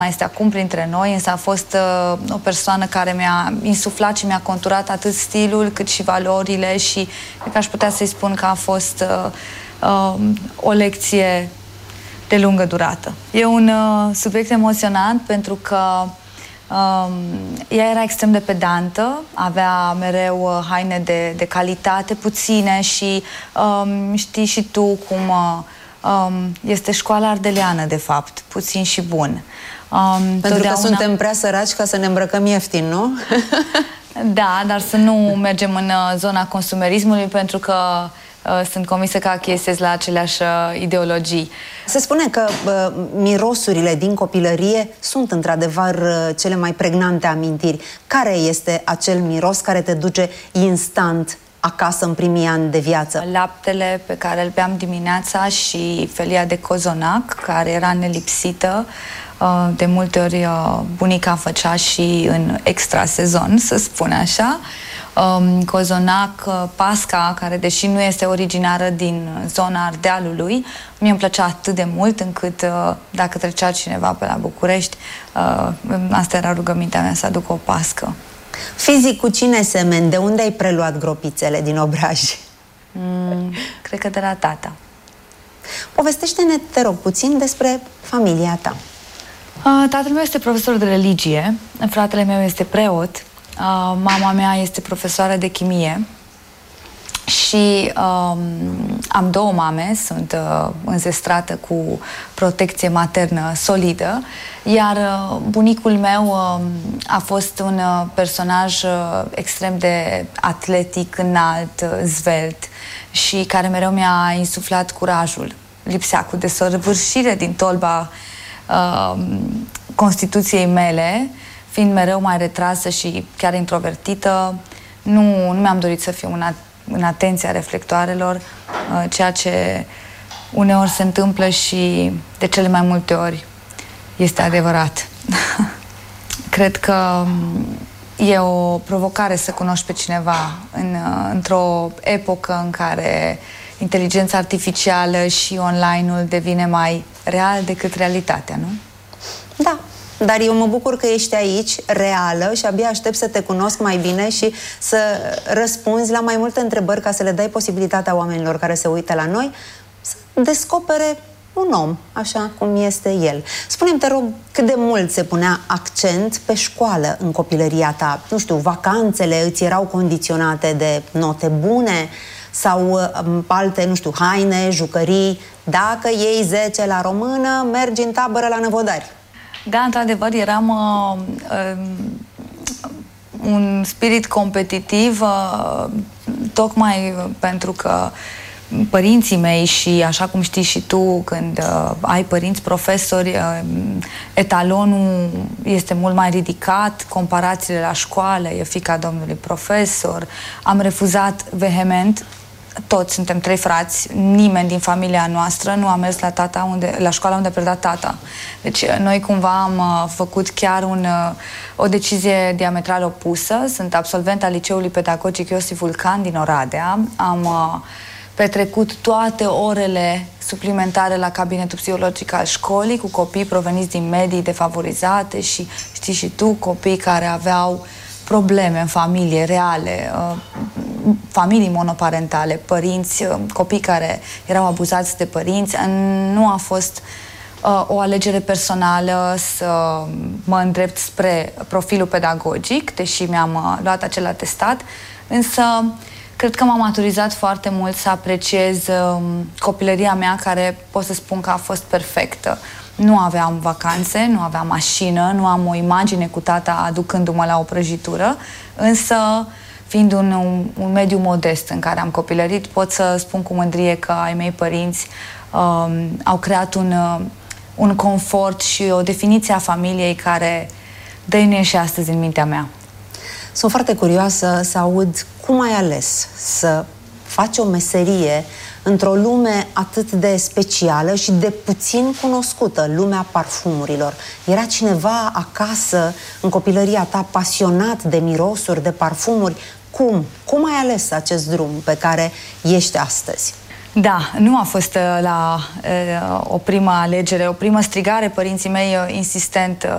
mai este acum printre noi, însă a fost o persoană care mi-a insuflat și mi-a conturat atât stilul cât și valorile și cred că aș putea să-i spun că a fost o lecție de lungă durată. E un subiect emoționant pentru că ea era extrem de pedantă, avea mereu haine de calitate, puține și știi și tu cum este școala ardeleană, de fapt, puțin și bun. Pentru că suntem prea săraci ca să ne îmbrăcăm ieftin, nu? Da, dar să nu mergem în zona consumerismului, pentru că sunt convinsă că achiesez la aceleași ideologii. Se spune că mirosurile din copilărie sunt într-adevăr cele mai pregnante amintiri. Care este acel miros care te duce instant acasă în primii ani de viață? Laptele pe care îl beam dimineața și felia de cozonac, care era nelipsită. De multe ori bunica făcea și în extra sezon, să spun așa. Cozonac, pasca, care deși nu este originară din zona Ardealului, mie îmi plăcea atât de mult încât dacă trecea cineva pe la București, asta era rugămintea mea, să aduc o pască. Fizic, cu cine semeni? De unde ai preluat gropițele din obraj? Cred că de la tata. Povestește-ne, te rog, puțin despre familia ta. Tatăl meu este profesor de religie, fratele meu este preot, mama mea este profesoară de chimie și am două mame, sunt înzestrată cu protecție maternă solidă, iar bunicul meu a fost un personaj extrem de atletic, înalt, zvelt și care mereu mi-a insuflat curajul. Lipsea cu desăvârșire din tolba constituției mele, fiind mereu mai retrasă și chiar introvertită, nu mi-am dorit să fiu în atenția reflectoarelor, ceea ce uneori se întâmplă și de cele mai multe ori este adevărat. Cred că e o provocare să cunoști pe cineva într-o epocă în care inteligența artificială și online-ul devine mai real decât realitatea, nu? Da, dar eu mă bucur că ești aici, reală, și abia aștept să te cunosc mai bine și să răspunzi la mai multe întrebări, ca să le dai posibilitatea oamenilor care se uită la noi să descopere un om, așa cum este el. Spune-mi, te rog, cât de mult se punea accent pe școală în copilăria ta? Nu știu, vacanțele îți erau condiționate de note bune sau alte, nu știu, haine, jucării? Dacă iei 10 la română, mergi în tabără la Năvodari. Da, într-adevăr, eram un spirit competitiv, tocmai pentru că părinții mei și, așa cum știi și tu, când ai părinți profesori, etalonul este mult mai ridicat, comparațiile la școală, e fiica domnului profesor. Am refuzat vehement. Toți suntem 3 frați, nimeni din familia noastră nu a mers la școala unde a predat tata. Deci noi cumva am făcut chiar o decizie diametral opusă. Sunt absolvent al Liceului Pedagogic Iosif Vulcan din Oradea. Am petrecut toate orele suplimentare la cabinetul psihologic al școlii cu copii proveniți din medii defavorizate și, știi și tu, copii care aveau probleme în familie reale, familii monoparentale, părinți, copii care erau abuzați de părinți. Nu a fost o alegere personală să mă îndrept spre profilul pedagogic, deși mi-am luat acel atestat, însă cred că m-am maturizat foarte mult să apreciez copilăria mea, care pot să spun că a fost perfectă. Nu aveam vacanțe, nu aveam mașină, nu am o imagine cu tata aducându-mă la o prăjitură, însă, fiind un mediu modest în care am copilărit, pot să spun cu mândrie că ai mei părinți au creat un confort și o definiție a familiei care dăinuie și astăzi în mintea mea. Sunt foarte curioasă să aud cum ai ales să faci o meserie într-o lume atât de specială și de puțin cunoscută, lumea parfumurilor. Era cineva acasă, în copilăria ta, pasionat de mirosuri, de parfumuri? Cum ai ales acest drum pe care ești astăzi? Da, nu a fost o primă alegere, o primă strigare. Părinții mei insistent